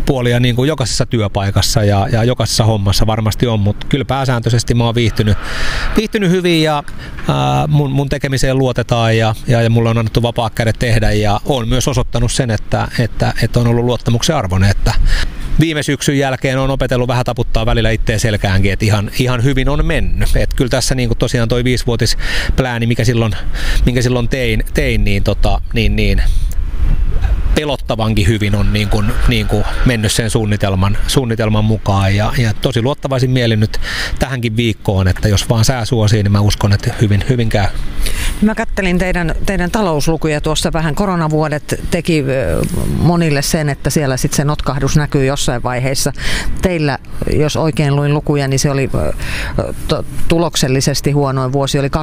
puolia niin kuin jokaisessa työpaikassa ja jokaisessa hommassa varmasti on, mutta kyllä pääsääntöisesti mä oon viihtynyt hyvin ja mun tekemiseen luotetaan ja mulle on annettu vapaa kädet tehdä ja on myös osoittanut sen, että on ollut luottamuksen arvoinen, että viime syksyn jälkeen on opetellut vähän taputtaa välillä itteen selkäänkin, että ihan hyvin on mennyt. Et kyllä tässä niin kuin tosiaan toi 5-vuotisplääni, minkä silloin tein niin pelottavankin hyvin on niin kuin mennyt sen suunnitelman mukaan ja tosi luottavaisin mielin nyt tähänkin viikkoon, että jos vaan sää suosii, niin mä uskon, että hyvin käy. Mä kattelin teidän talouslukuja tuossa vähän. Koronavuodet teki monille sen, että siellä sitten se notkahdus näkyy jossain vaiheessa. Teillä, jos oikein luin lukuja, niin se oli tuloksellisesti huonoin vuosi, oli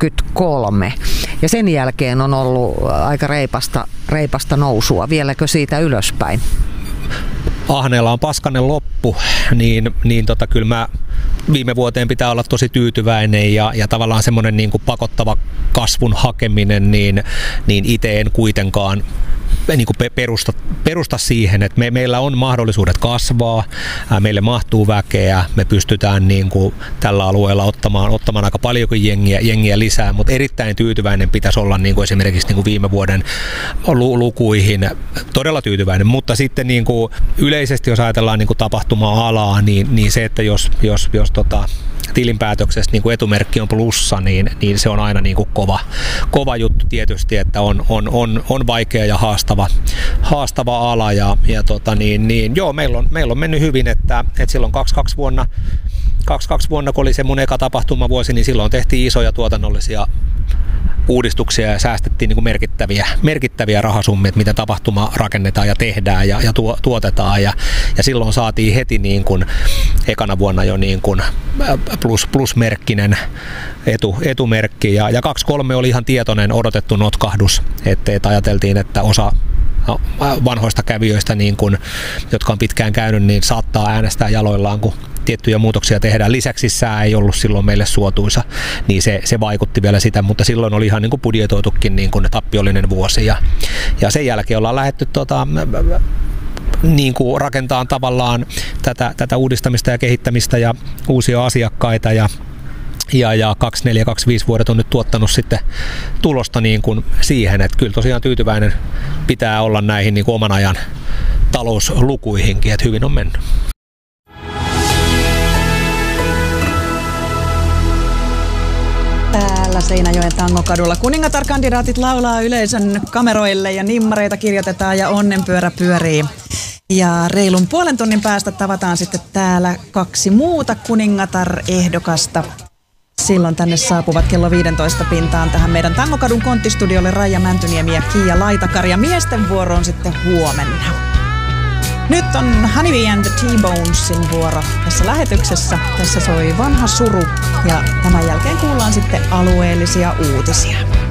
23. Ja sen jälkeen on ollut aika reipasta nousua. Vieläkö siitä ylöspäin? Ahneella on paskanen loppu, niin kyllä mä viime vuoteen pitää olla tosi tyytyväinen ja tavallaan semmoinen niin kuin pakottava kasvun hakeminen, niin itse en kuitenkaan niin kuin perusta siihen, että meillä on mahdollisuudet kasvaa, meille mahtuu väkeä, me pystytään niin kuin tällä alueella ottamaan aika paljonkin jengiä lisää, mutta erittäin tyytyväinen pitäisi olla niin kuin esimerkiksi niin kuin viime vuoden lukuihin, todella tyytyväinen, mutta sitten niin kuin yleisesti jos ajatellaan niin kuin tapahtuma-alaa, niin se, että jos tilinpäätöksessä niin kuin etumerkki on plussa, niin se on aina niin kuin kova juttu tietysti, että on vaikea ja haastava ala ja joo, meillä on mennyt hyvin, että silloin 22 vuonna, kun oli se mun eka tapahtumavuosi, niin silloin tehtiin isoja tuotannollisia uudistuksia ja säästettiin niin kuin merkittäviä rahasummia, miten tapahtuma rakennetaan ja tehdään ja tuotetaan ja silloin saatiin heti niin kuin ekana vuonna jo niin kuin plusmerkkinen etumerkki ja 23 oli ihan tietoinen odotettu notkahdus, että ajateltiin, että osa vanhoista kävijöistä, niin kun, jotka on pitkään käynyt, niin saattaa äänestää jaloillaan, kun tiettyjä muutoksia tehdään. Lisäksi sää ei ollut silloin meille suotuisa, niin se vaikutti vielä sitä, mutta silloin oli ihan niin kuin budjetoitukin niin kuin tappiollinen vuosi. Ja sen jälkeen ollaan lähdetty niin kuin rakentamaan tavallaan tätä uudistamista ja kehittämistä ja uusia asiakkaita ja 24-25 vuodet on nyt tuottanut sitten tulosta niin kuin siihen, että kyllä tosiaan tyytyväinen pitää olla näihin niin kuin oman ajan talouslukuihinkin, että hyvin on mennyt. Täällä Seinäjoen Tangokadulla kuningatar-kandidaatit laulaa yleisön kameroille ja nimmareita kirjoitetaan ja onnenpyörä pyörii. Ja reilun puolen tunnin päästä tavataan sitten täällä 2 muuta kuningatar-ehdokasta. Silloin tänne saapuvat kello 15 pintaan tähän meidän Tangokadun konttistudiolle Raija Mäntyniemi ja Kiia Laitakari ja miesten vuoro on sitten huomenna. Nyt on Honeybee and the T-Bonesin vuoro tässä lähetyksessä. Tässä soi Vanha suru ja tämän jälkeen kuullaan sitten alueellisia uutisia.